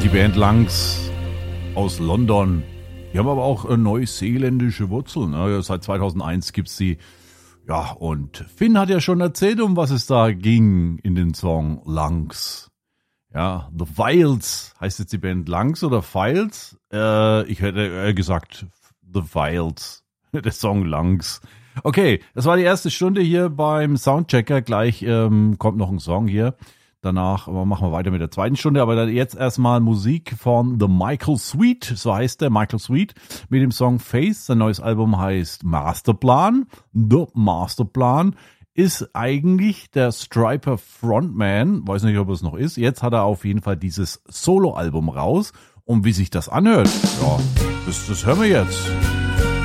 Die Band Lungs aus London. Die haben aber auch neuseeländische Wurzeln. Ne? Seit 2001 gibt's die. Ja, und Finn hat ja schon erzählt, um was es da ging in den Song Lungs. Ja, The Files heißt jetzt die Band Lungs oder Files? Ich hätte gesagt The Files. Der Song Lungs. Okay, das war die erste Stunde hier beim Soundchecker. Gleich kommt noch ein Song hier. Danach machen wir weiter mit der zweiten Stunde, aber dann jetzt erstmal Musik von The Michael Sweet, so heißt der, Michael Sweet, mit dem Song Face. Sein neues Album heißt Masterplan. The Masterplan ist eigentlich der Stryper Frontman, weiß nicht, ob es noch ist. Jetzt hat er auf jeden Fall dieses Solo-Album raus und wie sich das anhört, ja, das hören wir jetzt.